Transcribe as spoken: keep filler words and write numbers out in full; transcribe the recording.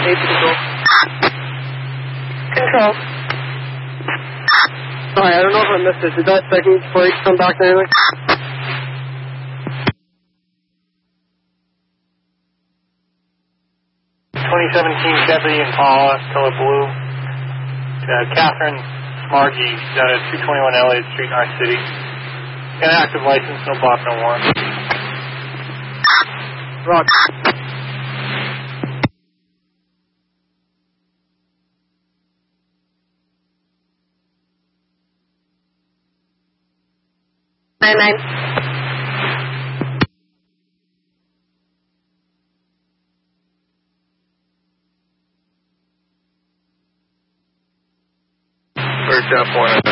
eight control. Control. Sorry, I don't know if I missed it. Did that second plate come back to anything? twenty seventeen Chevy Impala, color blue. Uh, Catherine Smargy, down at two twenty-one Elliott Street, North City. Got an active license, no block, no warrant. Rock. Nine nine. First up, one.